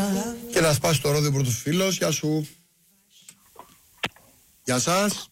Και να σπάσει το ρόδιο πρώτος φίλος. Γεια σου. Γεια σας.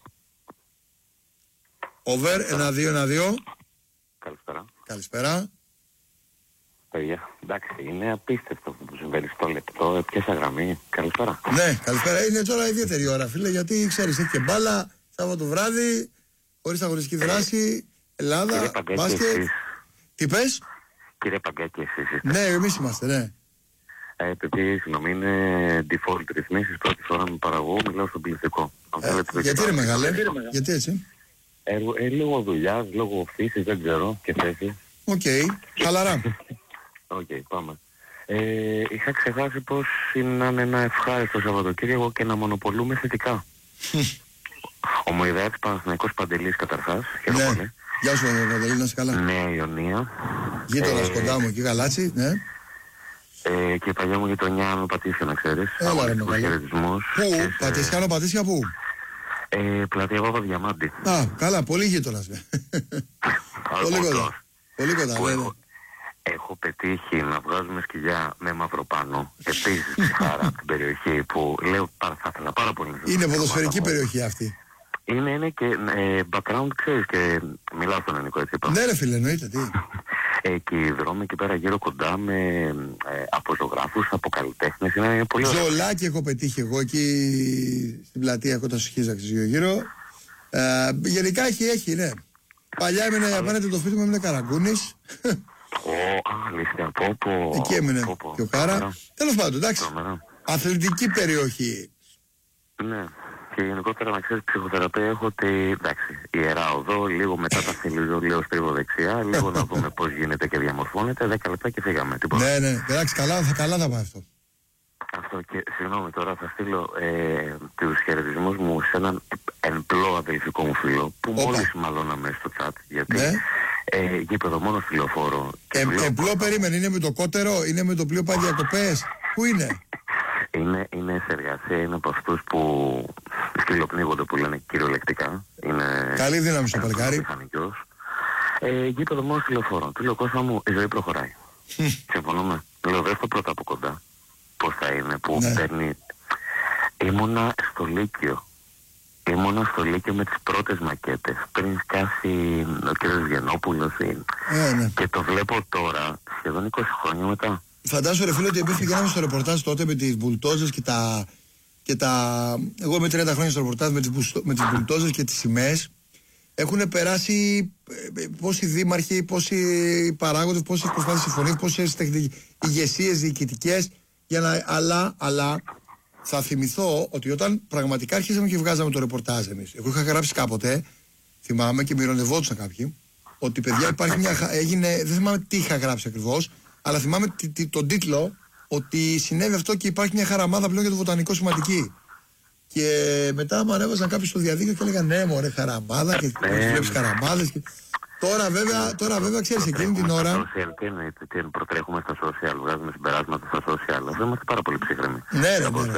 Over 1-2-1-2. Καλησπέρα. Καλησπέρα. Παιδιά, εντάξει, είναι απίστευτο αυτό που συμβαίνει στο λεπτό. Έπιασα γραμμή. Καλησπέρα. Ναι, καλησπέρα. Είναι τώρα ιδιαίτερη ώρα, φίλε, γιατί ξέρεις, έχει και μπάλα, Σάββατο βράδυ, χωρίς αγωνιστική δράση, Ελλάδα, μπάσκετ. Τι πες? Κύριε Παγκάκη, εσείς είστε? Ναι, εμείς είμαστε, ναι. Επειδή συγγνώμη, είναι default ρυθμίσεις, πρώτη φορά με παραγωγό, μιλάω στον πληθυντικό. Γιατί είναι μεγάλε, γιατί έτσι? Λόγω δουλειάς, λόγω φύσης, δεν ξέρω, και θέση. Οκ, χαλαρά. Οκ, πάμε. Είχα ξεχάσει πως είναι ένα ευχάριστο Σαββατοκύριακο και να μονοπολούμε θετικά. Ομοειδεάτης Παναθηναϊκός Παντελής καταρχάς. Χαίρομαι πολύ. Γεια σου, Παντελή, να είσαι καλά. Νέα Ιωνία. Γείτονας κοντά μου εκεί, Γαλάτσι, ναι. Και η παλιά μου γειτονιά με Πατήσια, να ξέρεις. Έλα ρε μεγάλη. Χαιρετισμούς. Πού, Πατήσια, Πατήσια, πού? Πλατεία Παπαδιαμάντη. Α, καλά, πολύ γείτονας. Πολύ κοντά. Πολύ κοντά, ναι. Έχω πετύχει να βγάζουμε σκυλιά με μαυροπάνω. Επίσης ψυχάρα από την περιοχή που λέω θα ήθελα πάρα πολύ. Είναι ποδοσφαιρική περιοχή αυτή. Είναι και background, ξέρεις, και μιλάω στον ελληνικό, έτσι είπα. Ναι ρε φίλε, εννοείται, τι. Και οι δρόμοι εκεί πέρα γύρω κοντά με από ζωγράφους, από καλλιτέχνες, είναι πολύ ωραία. Ζολάκι έχω πετύχει εγώ εκεί στην πλατεία κοντά στο Χίζαξ γύρω. Γενικά έχει, ναι. Παλιά έμενε απέναντι το σπίτι μου, έμενε Καραγκούνης. Αλήθεια, εκεί έμενε και ο Κάρα. Τέλος πάντων, εντάξει. Αθλητική περιοχή. Ναι. Και γενικότερα να ξέρεις, ψυχοθεραπεία έχω ότι εντάξει, Ιερά Οδό, λίγο μετά τα θελίζω, λίγο στρίβω δεξιά, λίγο να δούμε πώς γίνεται και διαμορφώνεται, 10 λεπτά και φύγαμε. Ναι, εντάξει, καλά θα πάει αυτό. Αυτό και συγγνώμη τώρα, θα στείλω τους χαιρετισμούς μου σε έναν εμπλό αδελφικό μου φίλο που μόλις μαλώναμε στο chat, γιατί γήπεδο μόνο στη λεωφόρο. Εμπλό περίμενε, είναι με το κότερο, είναι με το πλοίο πάει διακοπές, πού είναι? Είναι σε εργασία, είναι από αυτούς που στυλοπνίγονται, που λένε κυριολεκτικά. Καλή δύναμη στο παλικάρι. Γήπεδο μόνο στη λεωφόρο. Του λέω, Κώστα μου, η ζωή προχωράει. Συμφωνούμε. Λέω, δες το πρώτα από κοντά πώς θα είναι, που παίρνει. Ήμουνα στο Λύκειο με τις πρώτες μακέτες πριν σκάσει ο κ. Βιενόπουλος και το βλέπω τώρα σχεδόν 20 χρόνια μετά. Φαντάσου ρε φίλε ότι επειδή κάναμε στο ρεπορτάζ τότε με τις μπουλτόζες και τα... Εγώ είμαι 30 χρόνια στο ρεπορτάζ με τις μπουλτόζες και τις σημαίες. Έχουν περάσει πόσοι δήμαρχοι, πόσοι παράγοντες, πόσες προσπάθειες συμφωνίες, πόσες ηγεσίες διοικητικές. Αλλά θα θυμηθώ ότι όταν πραγματικά αρχίσαμε και βγάζαμε το ρεπορτάζ εμείς, εγώ είχα γράψει κάποτε, θυμάμαι και με ειρωνευόντουσαν κάποιοι, ότι παιδιά υπάρχει δεν θυμάμαι τι είχα γράψει ακριβώς, αλλά θυμάμαι τον τίτλο ότι συνέβη αυτό και υπάρχει μια χαραμάδα πλέον για το βοτανικό σωματική. Και μετά μου ανέβαζαν κάποιοι στο διαδίκτυο και έλεγαν ναι μωρέ χαραμάδα και βλέπεις χαραμάδες και... Τώρα βέβαια ξέρεις εκείνη την ώρα. Τι εννοείται, προτρέχουμε στα social, βγάζουμε συμπεράσματα στα social. Δεν είμαστε πάρα πολύ ψύχρεμοι. Ναι,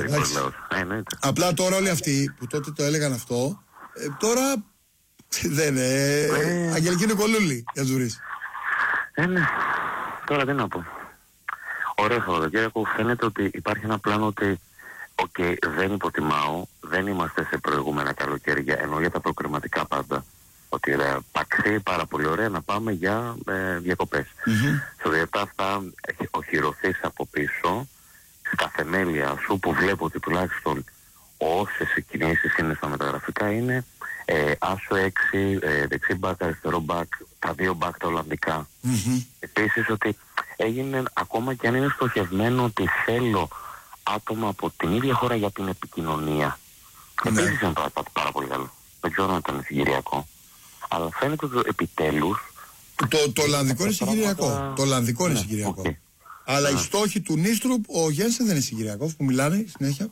απλά τώρα όλοι αυτοί που τότε το έλεγαν αυτό, τώρα δεν είναι. Αγγελική Νικολούλη, για Ζουρής. Ναι, τώρα τι να πω. Ωραίο Σαββατοκύριακο, φαίνεται ότι υπάρχει ένα πλάνο ότι δεν υποτιμάω, δεν είμαστε σε προηγούμενα καλοκαίρια, ενώ για τα προκριματικά πάντα. Ότι παξί πάρα πολύ ωραία να πάμε για διακοπές. Στο διετά αυτά οχυρωθείς από πίσω στα θεμέλια σου που βλέπω ότι τουλάχιστον όσες κινήσεις είναι στα μεταγραφικά είναι άσο 6, δεξί μπακ, αριστερό μπακ, τα δύο μπακ τα Ολλανδικά. Επίσης ότι έγινε, ακόμα και αν είναι στοχευμένο ότι θέλω άτομα από την ίδια χώρα για την επικοινωνία. Επίσης είναι πάρα πολύ καλό. Δεν ξέρω αν ήταν συγκυριακό. Αλλά φαίνεται ότι επιτέλους... Το Ολλανδικό είναι συγκυριακό. Το Ολλανδικό είναι συγκυριακό. Αλλά οι στόχοι του Νίστρουπ, ο Γένσεν δεν είναι συγκυριακός, που μιλάνε συνέχεια.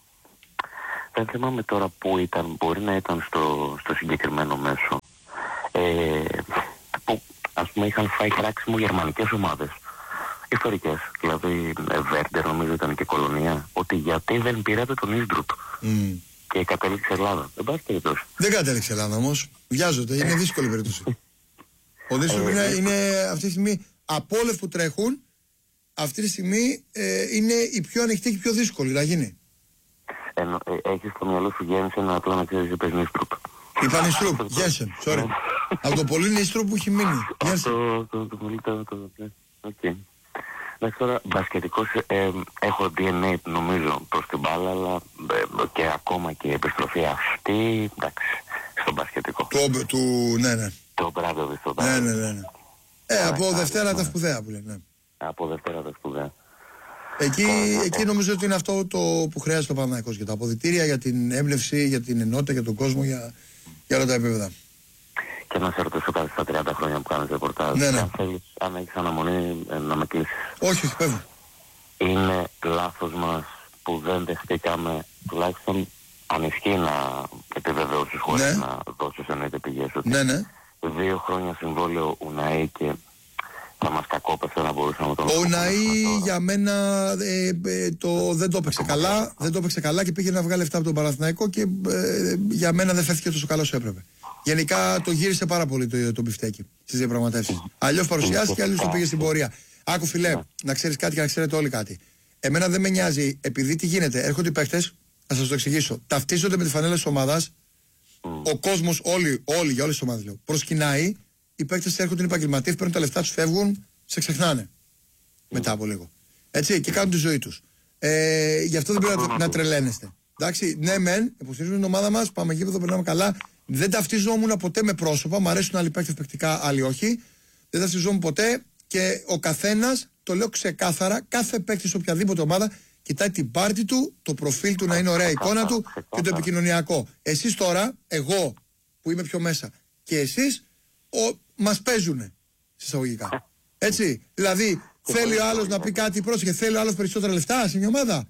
Δεν θυμάμαι τώρα που ήταν, μπορεί να ήταν στο συγκεκριμένο μέσο. Που ας πούμε είχαν φάει κράξιμο γερμανικές ομάδες. Ιστορικές, δηλαδή Βέρντερ νομίζω ήταν και Κολονία. Ότι γιατί δεν πήρατε τον Νίστρουπ. Και κατέληξε Ελλάδα. Δεν πάει περίπτωση. Δεν κατέληξε Ελλάδα όμως. Βιάζονται. Είναι δύσκολη περίπτωση. Ο Νίστρουπ είναι αυτή τη στιγμή από όλες που τρέχουν αυτή τη στιγμή είναι η πιο ανοιχτή και η πιο δύσκολη να γίνει. Έχεις στο μυαλό σου Γένσεν, αλλά απλά να ξέρεις είπες Νίστρουπ. Είπα Νίστρουπ, Γένσεν, sorry. Από το πολύ Νίστρουπ που έχει μείνει. Το πολύ οκ. Εντάξει, τώρα μπασκετικός έχω DNA νομίζω προς την μπάλα, αλλά και ακόμα και η επιστροφή αυτή, εντάξει, στο μπασκετικό. Ναι. Το Μπράδοβιτς, το Μπράδοβιτς. Ναι. Από Δευτέρα τα σπουδαία που λένε. Από Δευτέρα τα σπουδαία. Εκεί νομίζω ότι είναι αυτό που χρειάζεται ο Παναθηναϊκός, για τα αποδυτήρια, για την έμπνευση, για την ενότητα, για τον κόσμο, για όλα τα επίπεδα. Και να σε ρωτήσω κάτι στα 30 χρόνια που κάνεις ρεπορτάζ. Ναι. Αν έχεις αναμονή να με κλείσεις. Όχι, πέφτω. Είναι λάθος μας που δεν δεχτήκαμε, τουλάχιστον αν ισχύει να επιβεβαιώσεις χωρίς να δώσεις εννοείται πηγές, ότι 2 χρόνια συμβόλαιο Ουναή και θα μας κακόπεσε να μπορούσαμε να τον... Ο Ουναή για μένα δεν το έπαιξε καλά. Δεν το έπαιξε καλά και πήγε να βγάλει λεφτά από τον Παναθηναϊκό και για μένα δεν φέθηκε τόσο καλό όσο έπρεπε. Γενικά το γύρισε πάρα πολύ το μπιφτέκι στις διαπραγματεύσεις. Αλλιώς παρουσιάστηκε, αλλιώς το πήγε στην πορεία. Άκου φιλέ, να ξέρεις κάτι και να ξέρετε όλοι κάτι. Εμένα δεν με νοιάζει, επειδή τι γίνεται, έρχονται οι παίχτες, να σας το εξηγήσω. Ταυτίζονται με τη φανέλα της ομάδας. Ο κόσμος, όλοι για όλες τις ομάδες λέω, προσκυνάει. Οι παίκτες έρχονται, είναι επαγγελματίες, παίρνουν τα λεφτά τους, φεύγουν, σε ξεχνάνε. Μετά από λίγο. Έτσι, και κάνουν τη ζωή τους. Γι' αυτό δεν πρέπει να τρελαίνεστε. Εντάξει, ναι, μεν, υποστηρίζουμε την ομάδα μας, πάμε εκεί που περνάμε καλά. Δεν ταυτίζόμουν ποτέ με πρόσωπα, μου αρέσουν άλλοι παίκτες παικτικά, άλλοι όχι. Δεν ταυτιζόμουν ποτέ και ο καθένας, το λέω ξεκάθαρα, κάθε παίκτη σε οποιαδήποτε ομάδα κοιτάει την πάρτη του, το προφίλ του να είναι ωραία εικόνα του και το επικοινωνιακό. Εσείς τώρα, εγώ που είμαι πιο μέσα και εσείς, μας παίζουνε συσσαγωγικά. Έτσι. Δηλαδή, θέλει ο άλλος να πει κάτι, πρόσεχε, θέλει ο άλλος περισσότερα λεφτά σε μια ομάδα.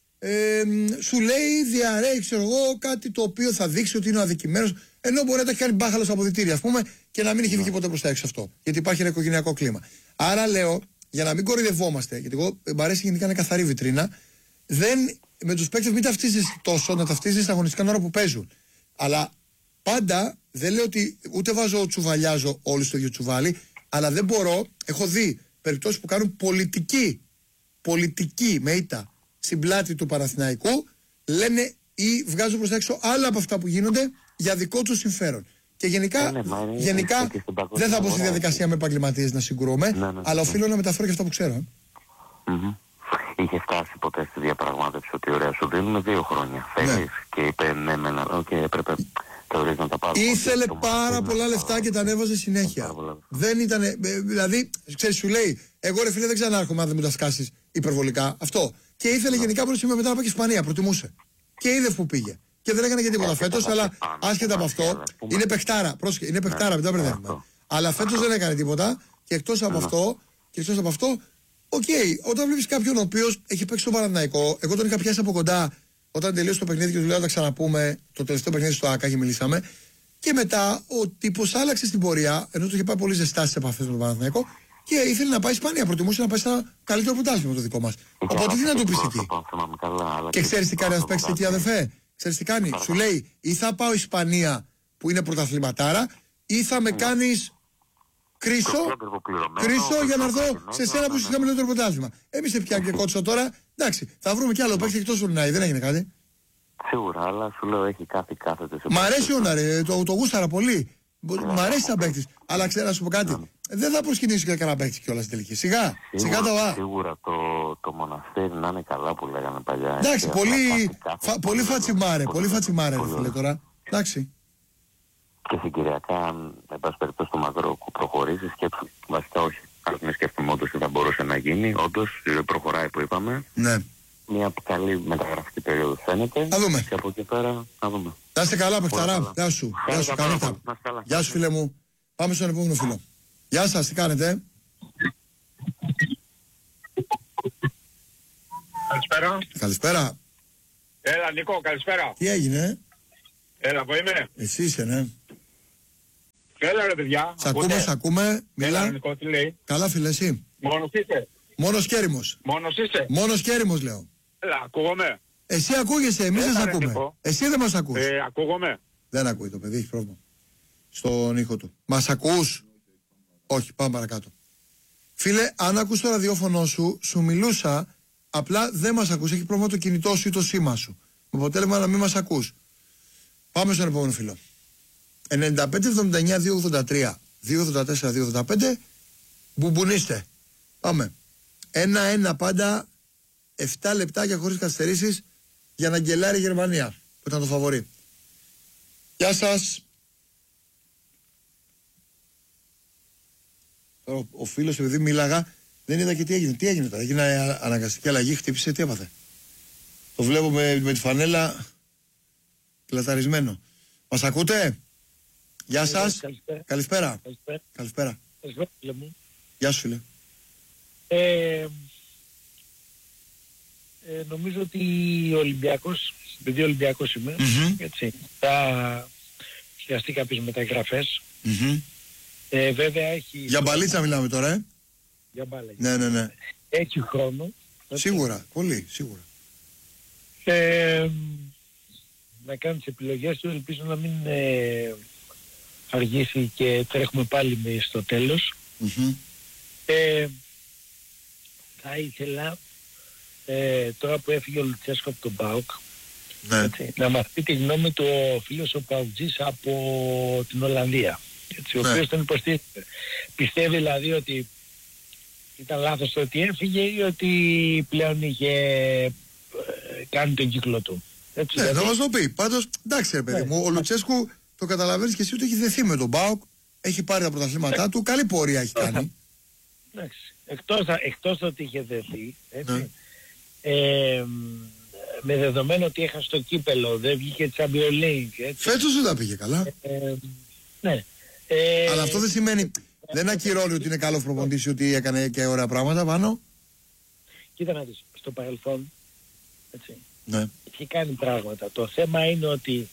Σου λέει, διαρρέει, ξέρω εγώ, κάτι το οποίο θα δείξει ότι είναι ο αδικημένος, ενώ μπορεί να το έχει κάνει μπάχαλο στα αποδυτήρια, ας πούμε, και να μην έχει βγει ποτέ προς τα έξω αυτό. Γιατί υπάρχει ένα οικογενειακό κλίμα. Άρα λέω, για να μην κοροϊδευόμαστε, γιατί εγώ μ' αρέσει γενικά να είναι καθαρή βιτρίνα, με τους παίκτες μην ταυτίζεις τόσο, να ταυτίζεις αγωνιστικά την ώρα που παίζουν. Αλλά πάντα δεν λέω ότι ούτε τσουβαλιάζω όλοι στο ίδιο τσουβάλι, αλλά δεν μπορώ. Έχω δει περιπτώσεις που κάνουν πολιτική με ήττα στην πλάτη του Παναθηναϊκού, λένε ή βγάζουν προς τα έξω άλλα από αυτά που γίνονται για δικό τους συμφέρον. Και γενικά δεν θα μπω στη διαδικασία με επαγγελματίες να συγκρούμε, αλλά οφείλω να μεταφέρω και αυτά που ξέρω. Είχε φτάσει ποτέ στη διαπραγμάτευση ότι ωραία σου δίνουμε 2 χρόνια. Θέλεις και είπε ναι, έπρεπε. Ήθελε πάρα πολλά λεφτά και τα ανέβαζε συνέχεια. Δεν ήταν. Δηλαδή, ξέρεις, σου λέει, εγώ ρε φίλε δεν ξανάρχομαι αν δεν μου τα σκάσεις υπερβολικά. Αυτό. Και ήθελε γενικά προς σήμερα μετά να πάει και Ισπανία. Προτιμούσε. Και είδε που πήγε. Και δεν έκανε και τίποτα φέτος, αλλά άσχετα από αυτό, είναι παιχτάρα. Πρόσεχε, είναι παιχτάρα, μετά μπερδεύουμε. Αλλά φέτος δεν έκανε τίποτα και εκτός από αυτό, οκ, όταν βλέπεις κάποιον ο οποίος έχει παίξει στο Παναθηναϊκό, εγώ τον είχα πιάσει από κοντά. Όταν τελείωσε το παιχνίδι και του λέω να τα ξαναπούμε, το τελευταίο παιχνίδι στο ΑΚΑ και μιλήσαμε. Και μετά ο τύπος άλλαξε στην πορεία, ενώ του είχε πάει πολύ ζεστά στις επαφές με τον Παναθηναϊκό και ήθελε να πάει Ισπανία. Προτιμούσε να πάει σε ένα καλύτερο πρωτάθλημα το δικό μας. Οπότε τι να του πεις εκεί. Και ξέρεις τι κάνει ένας παίκτης εκεί, αδερφέ. Ξέρεις τι κάνει. Σου λέει ή θα πάω Ισπανία που είναι πρωταθληματάρα, ή θα με κάνεις κρίσο για να έρθω σε σένα που είσαι χαμηλότερο πρωτάθλημα. Εμείς σε πιάνει και κότσο τώρα. Εντάξει, θα βρούμε κι άλλο παίκτη εκτός του Ουνάη, δεν έγινε κάτι. Σίγουρα, αλλά σου λέω έχει κάτι κάθεται. Μ' αρέσει ο Ουνάρη, το γούσταρα πολύ. Μ' αρέσει σαν παίκτης. Αλλά ξέρω να σου πω κάτι. Δεν θα προσκυνήσει και κανένα παίκτη κιόλας στην τελική. Σιγά το Σίγουρα το μοναστήρι να είναι καλά που λέγανε παλιά. Εντάξει, πολύ φατσιμάρε, φίλε τώρα. Εντάξει. Και συγκυριακά, αν εν πάση περιπτώσει το μακρό προχωρήσει, σκέψου. Βασικά όχι. Αν σκέφτομαι όντως τι θα μπορούσε να γίνει, όντως προχωράει που είπαμε. Ναι. Μια καλή μεταγραφική περίοδο φαίνεται. Θα δούμε. Και από εκεί πέρα να δούμε. Να είστε καλά, παιχταρά. Γεια σου. Γεια σου, φίλε μου. Πάμε στον επόμενο φίλο. Γεια σας, τι κάνετε. Καλησπέρα. Έλα, Νικό, καλησπέρα. Τι έγινε. Έλα, που είμαι. Εσύ είσαι, ναι. Έλα, ρε παιδιά. Σ' ακούμε. Μιλά. Έλα, Νικό, τι λέει. Καλά, φίλε, εσύ. Μόνος είσαι. Μόνος και έρημος. Μόνος είσαι. Μόνος και έρημος, λέω. Έλα, ακούγομαι. Εσύ ακούγεσαι, εμείς δεν σ' ακούμε. Νικό. Εσύ δεν μας ακούς. Ακούγομαι. Δεν ακούει το παιδί, έχει πρόβλημα στον ήχο του. Μας ακούς. Όχι, πάμε παρακάτω. Φίλε, αν ακούς το ραδιόφωνο σου, σου μιλούσα, απλά δεν μας ακούς. Έχει πρόβλημα το κινητό σου ή το σήμα σου. Με αποτέλεσμα να μην μας ακούς. Πάμε στον επόμενο φίλο. 95-79-283 284-285. Μπουμπουνίστε. Πάμε. 1-1 πάντα. 7 λεπτάκια χωρίς καθυστερήσεις για να γκελάρει η Γερμανία, που ήταν το φαβορί. Γεια σας. Ο φίλος, επειδή μίλαγα, δεν είδα και τι έγινε. Τι έγινε τώρα? Έγινε αναγκαστική αλλαγή, χτύπησε, τι έπαθε? Το βλέπω με τη φανέλα κλαταρισμένο. Μας ακούτε? Γεια σας. Καλησπέρα. Καλησπέρα. Γεια σου, φίλε. Νομίζω ότι ο Ολυμπιακός, επειδή Ολυμπιακός είμαι, έτσι, θα χρειαστεί κάποιες μεταγραφές. Βέβαια έχει... Για μπαλίτσα μιλάμε τώρα, Για μπάλα. Ναι. Έχει χρόνο. Σίγουρα, πολύ, σίγουρα. Να κάνει τις επιλογές του, ελπίζω να μην αργήσει και τρέχουμε πάλι στο τέλος. Θα ήθελα τώρα που έφυγε ο Λουτσέσκο από τον ΠΑΟΚ, να μας πει τη γνώμη του ο φίλος ο Παουτζής από την Ολλανδία, έτσι, ο οποίος τον υποστήριξε. Πιστεύει δηλαδή ότι ήταν λάθος το ότι έφυγε ή ότι πλέον είχε κάνει τον κύκλο του? Έτσι, ναι, δηλαδή... θα μας το πει. Πάντως, εντάξει ρε παιδί μου, ο Λουτσέσκου το καταλαβαίνεις και εσύ ότι έχει δεθεί με τον ΠΑΟΚ, έχει πάρει τα πρωταθλήματά του, καλή πορεία έχει κάνει. Εντάξει. Εκτός ότι είχε δεθεί, έτσι, με δεδομένο ότι έχασε το κύπελο, δεν βγήκε Champions League. Φέτος δεν τα πήγε καλά. Ναι. Αλλά αυτό δεν σημαίνει, δεν ακυρώνει ότι είναι καλό προπονητής, ότι έκανε και ωραία πράγματα πάνω. Κοίτα να δεις, στο παρελθόν, έτσι, ναι, έχει κάνει πράγματα. Το θέμα είναι ότι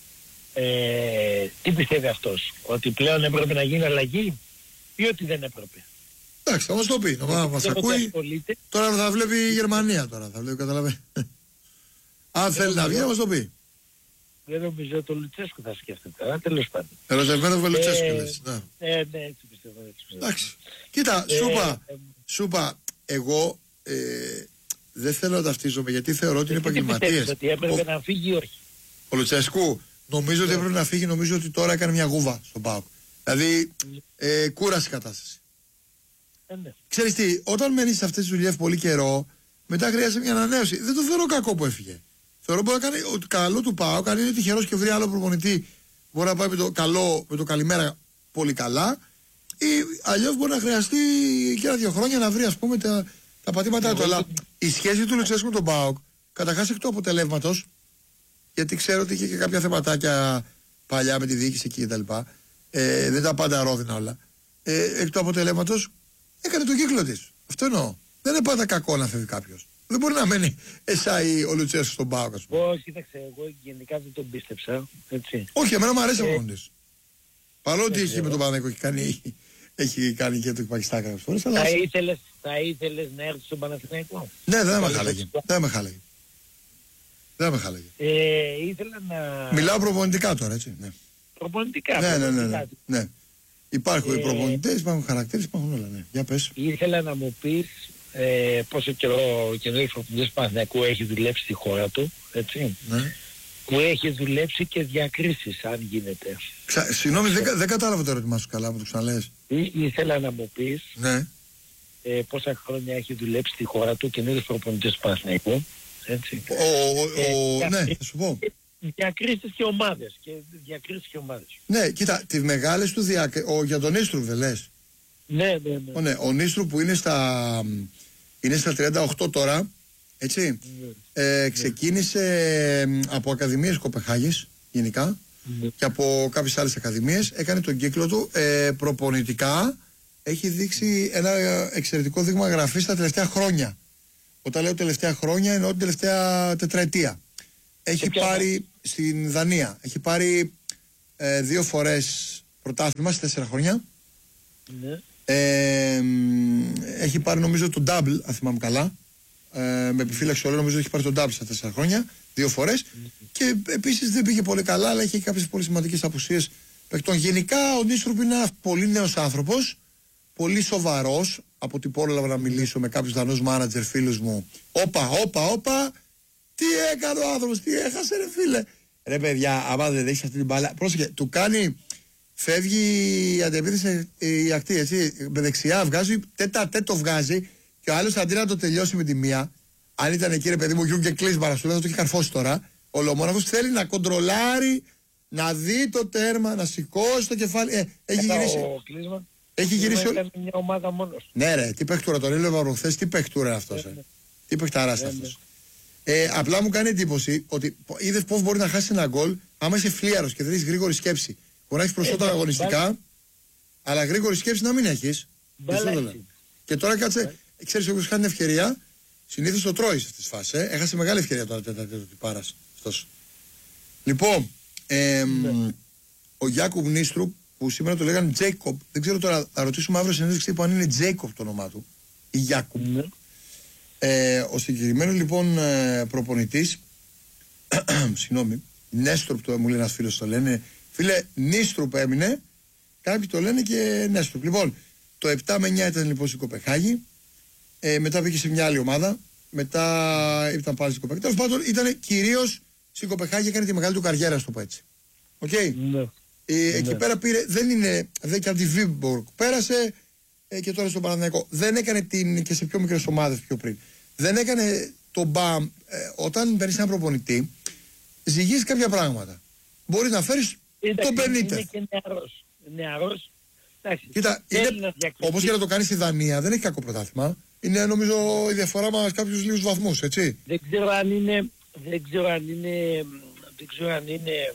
τι πιστεύει αυτός, ότι πλέον έπρεπε να γίνει αλλαγή ή ότι δεν έπρεπε? Εντάξει, θα μας το πει, να μας ακούει. Τώρα θα βλέπει η Γερμανία τώρα, θα βλέπει, καταλαβαίνει. Αν θέλει να βγει, θα μας το πει. Δεν νομίζω το Λουτσέσκου θα σκέφτεται, αλλά τέλος πάντων. Ερωτευμένος με Λουτσέσκου λες. Ναι, έτσι πιστεύω. Εντάξει. Κοίτα, σου είπα, εγώ δεν θέλω να ταυτίζομαι γιατί θεωρώ ότι είναι επαγγελματίες. Πιστεύεις ότι έπρεπε να φύγει ή όχι? Ο Λουτσέσκου, νομίζω ότι έπρεπε να φύγει, νομίζω ότι τώρα έκανε μια γούβα στον ΠΑΟΚ. Δηλαδή, κούρασε η κατάσταση. Ναι. Ξέρεις τι, όταν μένεις σε αυτές τις δουλειές πολύ καιρό, μετά χρειάζεται μια ανανέωση. Δεν το θεωρώ κακό που έφυγε. Θεωρώ μπορεί να κάνει ότι καλό του ΠΑΟΚ, αν είναι τυχερός και βρει άλλο προπονητή, μπορεί να πάει με το καλημέρα πολύ καλά, ή αλλιώς μπορεί να χρειαστεί και 1-2 χρόνια να βρει, ας πούμε, τα πατήματά του. Αλλά η σχέση του Λουτσέσκου με τον ΠΑΟΚ, καταρχάς εκ του αποτελέσματος, γιατί ξέρω ότι είχε και κάποια θεματάκια παλιά με τη διοίκηση εκεί κτλ. Δεν ήταν πάντα ρόδινα όλα. Εκ του αποτελέσματος έκανε τον κύκλο της. Αυτό εννοώ. Δεν είναι πάντα κακό να φεύγει κάποιος. Δεν μπορεί να μένει εσάι ο Λουτσέσκου στον ΠΑΟΚ, ας πούμε. Όχι, κοίταξε, εγώ γενικά δεν τον πίστεψα. Έτσι. Όχι, εμένα μου αρέσει ο προπονητής. Παρότι έχει με τον Παναθηναϊκό έχει κάνει και το Πακιστάν κάποιες φορές. Θα ήθελες να έρθεις στον Παναθηναϊκό? Ναι, δεν με χάλαγε. Δεν με χάλαγε. Ήθελα να... Μιλάω προπονητικά τώρα, έτσι. Ναι. Προπονητικά. Ναι. Υπάρχουν οι προπονητές, υπάρχουν χαρακτήρες, υπάρχουν όλα. Ναι. Για πες. Ήθελα να μου πεις πόσο καιρό ο καινούργιος προπονητής Παναθηναϊκού έχει δουλέψει στη χώρα του, έτσι. Ναι. Που έχει δουλέψει και διακρίσεις, αν γίνεται. Συγγνώμη, δεν κατάλαβα το ερώτημά σου καλά, μου το ξαναλες. Ήθελα να μου πεις ναι. Πόσα χρόνια έχει δουλέψει στη χώρα του καινούργιος προπονητής του Παναθηναϊκού, έτσι. Ναι, θα σου πω. Διακρίσεις και ομάδες. Ναι, κοίτα, τις μεγάλες του για τον Νίστρου δεν λες? Ναι. Ο Νίστρου που είναι στα 38 τώρα, έτσι. Ξεκίνησε από ακαδημίες Κοπεχάγης γενικά και από κάποιες άλλες ακαδημίες. Έκανε τον κύκλο του προπονητικά. Έχει δείξει ένα εξαιρετικό δείγμα γραφής τα τελευταία χρόνια. Όταν λέω τελευταία χρόνια εννοώ την τελευταία τετραετία. Έχει πάρει στην Δανία, έχει πάρει 2 φορές πρωτάθλημα σε 4 χρόνια. Ναι. Έχει πάρει νομίζω το double, αν θυμάμαι καλά. Με επιφύλαξη όλο νομίζω έχει πάρει το double στα 4 χρόνια, 2 φορές. Και επίσης δεν πήγε πολύ καλά, αλλά είχε κάποιες πολύ σημαντικές απουσίες παιχτών. Γενικά ο Νίστρουπ είναι ένας πολύ νέος άνθρωπος πολύ σοβαρός, από ό,τι πρόλαβα να μιλήσω με κάποιους Δανούς μάνατζερ φίλους μου. Όπα, τι έκανε ο άνθρωπος, τι έχασε ρε φίλε. Ρε παιδιά, άμα δεν δέχεις αυτή την μπάλα, πρόσεχε, του κάνει, φεύγει η αντεπίθεση η ακτή, έτσι, με δεξιά βγάζει, τέταρτο βγάζει και ο άλλος αντί να το τελειώσει με τη μία, αν ήταν εκεί ρε παιδί μου γιου και κλείσμα, σου θα το έχει καρφώσει τώρα, ο Λομόναχος θέλει να κοντρολάρει, να δει το τέρμα, να σηκώσει το κεφάλι, έχει γυρίσει. Έχει γυρίσει μια ομάδα μόνος. Ναι ρε, τι παιχτούρα, τον έλεγα προχθές, τι παιχτούρα είναι αυτός, τι παιχταράς είναι αυτός. Απλά μου κάνει εντύπωση ότι είδες πώς μπορεί να χάσει ένα γκολ άμα είσαι φλίαρος και δεν έχεις γρήγορη σκέψη. Μπορεί να έχεις προσώτα αγωνιστικά, αλλά γρήγορη σκέψη να μην έχεις. Και τώρα κάτσε, ξέρεις, όποιος κάνει ευκαιρία, συνήθως το τρώει σε αυτές τις φάσεις. Έχασε μεγάλη ευκαιρία τώρα τέταρτο του Πάρας. Λοιπόν, ο Γιάκουμπ Νίστρουπ, που σήμερα το λέγανε Τζέικοπ, δεν ξέρω τώρα, θα ρωτήσουμε αύριο συνέντευξη που αν είναι Τζέικοπ το όνομά του, ή Γιάκουμπ. Ο συγκεκριμένος λοιπόν προπονητής, συγγνώμη, Νέστρουπ το μου λέει ένας φίλος, το λένε, φίλε Νίστρουπ έμεινε, κάποιοι το λένε και Νέστρουπ. Λοιπόν, το 7 με 9 ήταν λοιπόν στην Κοπεχάγη, μετά πήγε σε μια άλλη ομάδα, μετά ήταν πάλι στην Κοπεχάγη. Τέλος πάντων ήταν κυρίως στην Κοπεχάγη, έκανε τη μεγάλη του καριέρα, στο πω έτσι. Εκεί πέρα πήρε, δεν και από τη Βίμπορκ πέρασε και τώρα στον Παναθηναϊκό. Δεν έκανε και σε πιο μικρές ομάδες πιο πριν. Δεν έκανε τον μπαμ. Όταν παίρνεις έναν προπονητή, ζυγίζεις κάποια πράγματα. Μπορείς να φέρεις τον Μπενίτεθ. Είναι και νεαρός. Κοίτα, όπως και να το κάνεις στη Δανία, δεν έχει κακό πρωτάθλημα. Είναι νομίζω η διαφορά μας κάποιους λίγους βαθμούς, έτσι. Δεν ξέρω αν είναι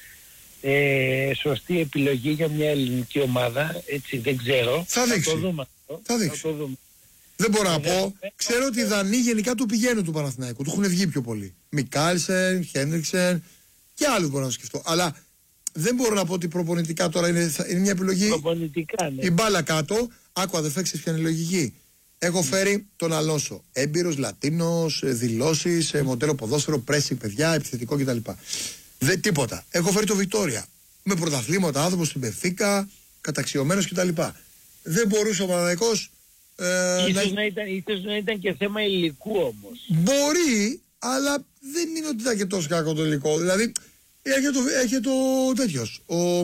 σωστή επιλογή για μια ελληνική ομάδα, έτσι, δεν ξέρω. Θα δείξει. Θα δείξει. Δεν μπορώ να πω. Ξέρω ότι οι Δανείοι γενικά του πηγαίνουν του Παναθηναϊκού. Του έχουν βγει πιο πολύ. Μικάλσεν, Χέντριξεν και άλλους μπορώ να σκεφτώ. Αλλά δεν μπορώ να πω ότι προπονητικά τώρα είναι μια επιλογή. Προπονητικά, ναι. Η μπάλα κάτω. Άκου αδερφέ, ξέρεις ποια είναι η λογική. Έχω φέρει τον Αλόνσο. Έμπειρος, Λατίνος, δηλώσεις, μοντέλο ποδόσφαιρο, pressing παιδιά, επιθετικό κτλ. Τίποτα. Έχω φέρει το Βιτόρια. Με πρωταθλήματα, άνθρωπος στην Μπενφίκα, καταξιωμένος κτλ. Δεν μπορούσε ο Παναθηναϊκός. Ίσως να ήταν και θέμα υλικού όμως. Μπορεί, αλλά δεν είναι ότι ήταν και τόσο κακό το υλικό. Δηλαδή, έχει το τέτοιος.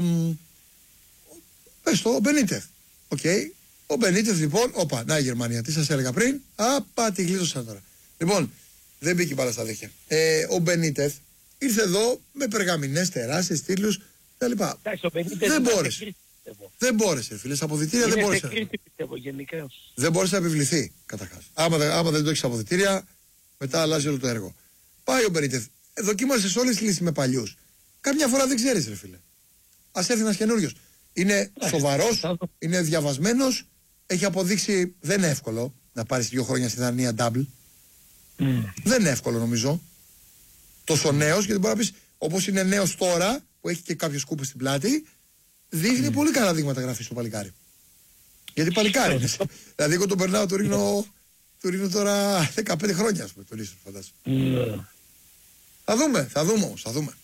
Ο Μπενίτεθ. Ο Μπενίτεθ λοιπόν, να η Γερμανία, τι σας έλεγα πριν. Τη γλίτωσα τώρα. Λοιπόν, δεν μπήκε μπάλα στα δίχτυα. Ο Μπενίτεθ ήρθε εδώ με περγαμηνές τεράστιες τίτλους κτλ. Δεν μπόρεσε. Δεν μπόρεσε, φίλε. Στα αποδυτήρια δεν μπόρεσε. Δεν μπόρεσε να επιβληθεί, καταρχάς. Άμα δεν το έχεις αποδυτήρια, μετά αλλάζει όλο το έργο. Πάει ο Μπενίτεθ. Δοκίμασε σε όλες τις λύσεις με παλιούς. Καμιά φορά δεν ξέρεις, ρε φίλε. Ας έρθει ένας καινούριος. Είναι σοβαρός, είναι διαβασμένος, έχει αποδείξει. Δεν είναι εύκολο να πάρεις 2 χρόνια στη Δανία double. Δεν είναι εύκολο νομίζω. Τόσο νέος, γιατί μπορεί να πεις, όπως είναι νέος τώρα, που έχει και κάποιες κούπες στην πλάτη, δείχνει πολύ καλά δείγματα γραφής στο παλικάρι. Γιατί παλικάρι είναι. Δηλαδή, εγώ τον περνάω, το ρίνω τώρα 15 χρόνια, ας πούμε, το ρίσω, φαντάζομαι. Θα δούμε.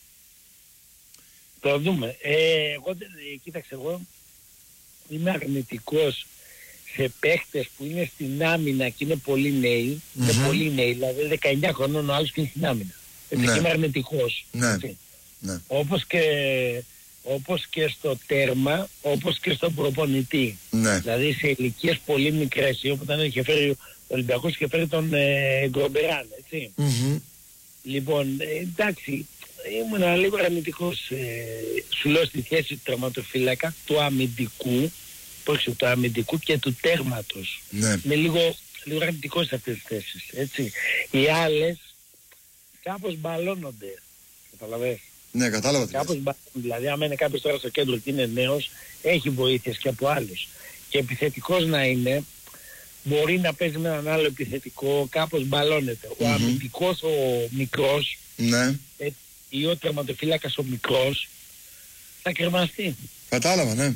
Θα δούμε. Κοίταξε, εγώ είμαι αρνητικός σε παίχτες που είναι στην άμυνα και είναι πολύ νέοι. Είναι πολύ νέοι, δηλαδή 19 χρονών ο άλλος και είναι στην άμυνα. Ναι. Είμαι αρνητικός. Ναι. Όπως και στο τέρμα, όπως και στον προπονητή. Ναι. Δηλαδή σε ηλικίες πολύ μικρές, όταν είχε φέρει ο Ολυμπιακός και φέρει τον Γκρομπεράν, έτσι. Λοιπόν, εντάξει, ήμουν λίγο αρνητικός, σου λέω, στη θέση του τερματοφύλακα, του αμυντικού, του αμυντικού και του τέρματος. Ναι. Με λίγο αρνητικός σε αυτές τις θέσεις, έτσι. Οι άλλες κάπως μπαλώνονται, καταλαβαίνεις. Ναι, κατάλαβα. Κάπως μπαλώνονται, δηλαδή άμα είναι κάποιος τώρα στο κέντρο και είναι νέος, έχει βοήθειες και από άλλους. Και επιθετικός να είναι, μπορεί να παίζει με έναν άλλο επιθετικό, κάπως μπαλώνεται. Ο αμυντικός, ο μικρός, ναι, ή ο τερματοφύλακας ο μικρός, θα κρεμαστεί. Κατάλαβα, ναι.